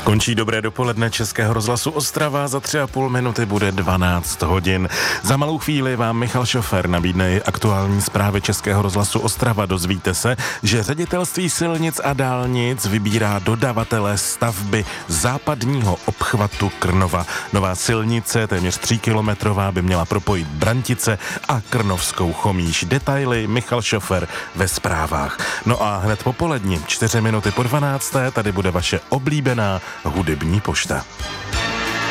Končí dobré dopoledne Českého rozhlasu Ostrava, za 3,5 minuty bude 12 hodin. Za malou chvíli vám Michal Šofer nabídne aktuální zprávy Českého rozhlasu Ostrava. Dozvíte se, že Ředitelství silnic a dálnic vybírá dodavatele stavby západního obchvatu Krnova. Nová silnice, téměř 3kilometrová, by měla propojit Brantice a Krnovskou Chomíš. Detaily Michal Šofer ve zprávách. No a hned po poledni, 4 minuty po 12, tady bude vaše oblíbená hudební pošta.